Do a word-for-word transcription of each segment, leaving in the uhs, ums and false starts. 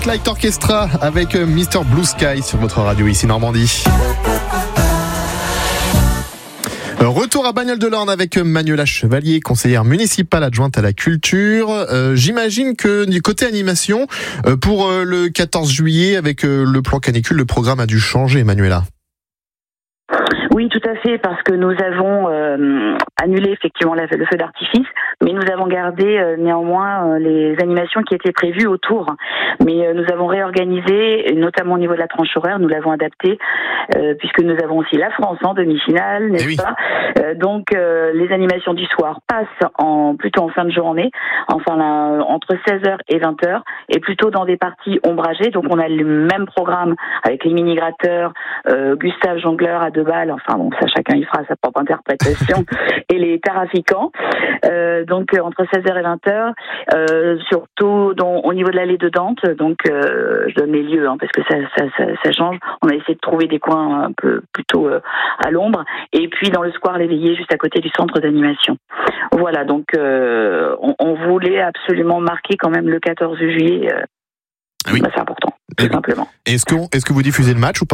Light Orchestra avec mister Blue Sky sur votre radio ici Normandie. Retour à Bagnoles-de-l'Orne avec Manuela Chevalier, conseillère municipale adjointe à la culture. Euh, j'imagine que du côté animation, euh, pour euh, le quatorze juillet, avec euh, le plan canicule, le programme a dû changer, Manuela. Oui, tout à fait, parce que nous avons euh, annulé effectivement le feu d'artifice, mais nous avons gardé euh, néanmoins euh, les animations qui étaient prévues autour. Mais euh, nous avons réorganisé, notamment au niveau de la tranche horaire, nous l'avons adapté, euh, puisque nous avons aussi la France en demi-finale, n'est-ce oui. pas euh, Donc euh, les animations du soir passent en plutôt en fin de journée, enfin là, entre seize heures et vingt heures, et plutôt dans des parties ombragées. Donc on a le même programme avec les mini-gratteurs, euh, Gustave Jongleur à deux balles. Enfin bon, ça chacun y fera sa propre interprétation. Et les taraficants, euh, donc euh, entre seize heures et vingt heures, euh, surtout dans, au niveau de l'allée de Dante. Donc euh, je donne les lieux hein, parce que ça, ça, ça, ça change. On a essayé de trouver des coins un peu plutôt euh, à l'ombre. Et puis dans le square L'Éveillé, juste à côté du centre d'animation. Voilà, donc euh, on, on voulait absolument marquer quand même le quatorze juillet. Euh, ah oui. bah, c'est important, tout et simplement. Est-ce que, est-ce que vous diffusez le match ou pas ?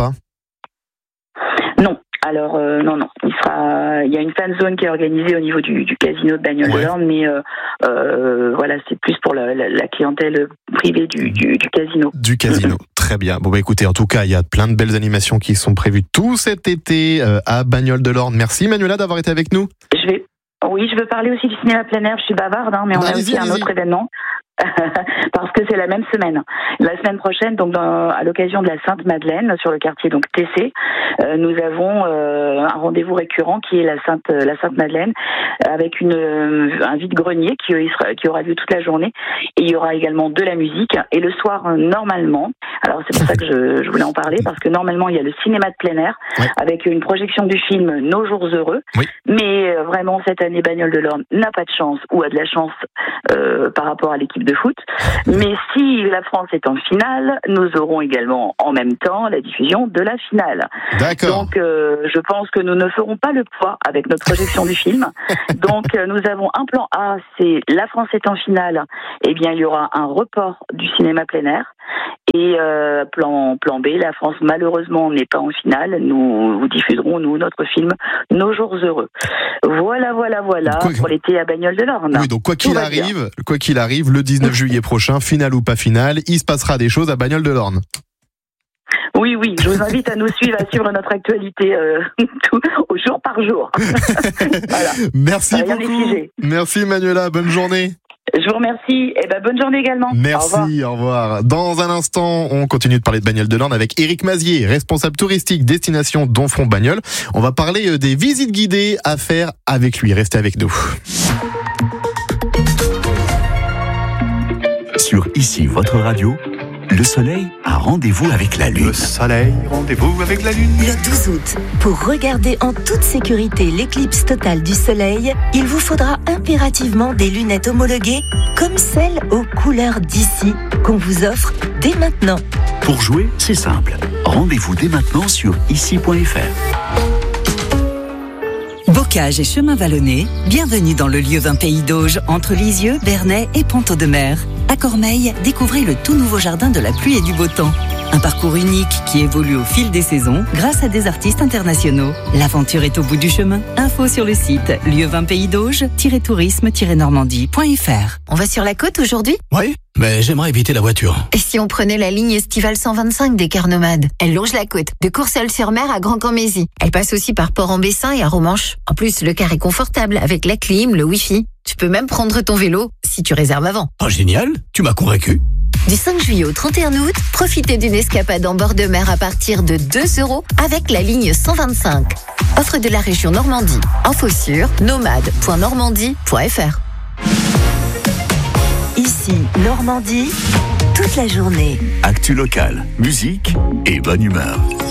Non. Alors euh, non non, il sera, il y a une fan zone qui est organisée au niveau du, du casino de Bagnoles-de-l'Orne, ouais. mais euh, euh, voilà, c'est plus pour la, la, la clientèle privée du, du, du casino. Du casino, très bien. Bon bah écoutez, en tout cas, il y a plein de belles animations qui sont prévues tout cet été euh, à Bagnoles-de-l'Orne. Merci Manuela d'avoir été avec nous. Je vais, oui, je veux parler aussi du cinéma plein air. Je suis bavarde, hein, mais on bah, a aussi un autre événement. Parce que c'est la même semaine. La semaine prochaine, donc dans, à l'occasion de la Sainte-Madeleine, sur le quartier donc T C, euh, nous avons euh, un rendez-vous récurrent qui est la Sainte la Sainte-Madeleine, avec une euh, un vide-grenier qui, qui aura lieu toute la journée. Et il y aura également de la musique. Et le soir, euh, normalement, alors c'est pour ça que je, je voulais en parler, parce que normalement il y a le cinéma de plein air, oui. avec une projection du film Nos jours heureux. Oui. Mais euh, vraiment cette année, Bagnoles-de-l'Orne n'a pas de chance, ou a de la chance euh, par rapport à l'équipe de foot. Mais si la France est en finale, nous aurons également en même temps la diffusion de la finale. D'accord. Donc euh, je pense que nous ne ferons pas le poids avec notre projection du film. Donc euh, nous avons un plan A, c'est la France est en finale, eh bien il y aura un report du cinéma plein air. Et euh, plan, plan B, la France malheureusement n'est pas en finale, nous vous diffuserons nous notre film Nos jours heureux. Voilà, voilà, voilà quoi, pour l'été à Bagnoles-de-l'Orne. Oui, donc quoi qu'il arrive, quoi qu'il arrive, le dix-neuf juillet prochain, finale ou pas finale, il se passera des choses à Bagnoles-de-l'Orne. Oui, oui, je vous invite à nous suivre, à suivre notre actualité euh, tout, au jour par jour. Voilà. Merci beaucoup. Merci Manuela, bonne journée. Je vous remercie, et ben bonne journée également. Merci, au revoir. au revoir. Dans un instant, on continue de parler de Bagnoles-de-l'Orne avec Éric Mazier, responsable touristique destination Domfront-Bagnoles. On va parler des visites guidées à faire avec lui. Restez avec nous. Sur Ici, votre radio, le soleil a rendez-vous avec la lune. Le soleil, rendez-vous avec la lune. Le douze août, pour regarder en toute sécurité l'éclipse totale du soleil, il vous faudra impérativement des lunettes homologuées comme celles aux couleurs d'ici qu'on vous offre dès maintenant. Pour jouer, c'est simple. Rendez-vous dès maintenant sur ici point f r. Bocage et chemin vallonné, bienvenue dans le lieu vingt Pays d'Auge, entre Lisieux, Bernay et Ponto-de-Mer. À Cormeilles, découvrez le tout nouveau jardin de la pluie et du beau temps. Un parcours unique qui évolue au fil des saisons grâce à des artistes internationaux. L'aventure est au bout du chemin. Info sur le site lieu vingt pays d'Auge tourisme normandie point f r. On va sur la côte aujourd'hui ? Oui, mais j'aimerais éviter la voiture. Et si on prenait la ligne estivale cent vingt-cinq des Cars Nomades ? Elle longe la côte, de Courseulles-sur-Mer à Grand-Cammézy. Elle passe aussi par Port-en-Bessin et à Romanche. En plus, le car est confortable avec la clim, le wifi. Tu peux même prendre ton vélo si tu réserves avant. Oh génial, tu m'as convaincu. Du cinq juillet au trente et un août, profitez d'une escapade en bord de mer à partir de deux euros avec la ligne cent vingt-cinq. Offre de la région Normandie. Info sur nomade point normandie point f r. Ici, Normandie, toute la journée. Actu locale, musique et bonne humeur.